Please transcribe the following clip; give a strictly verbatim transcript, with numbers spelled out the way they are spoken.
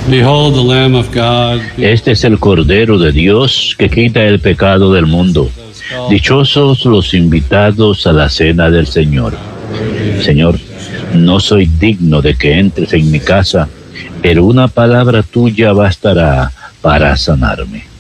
Behold the Lamb of God. Este es el Cordero de Dios que quita el pecado del mundo. Dichosos los invitados a la cena del Señor. Señor, no soy digno de que entres en mi casa, pero una palabra tuya bastará para sanarme.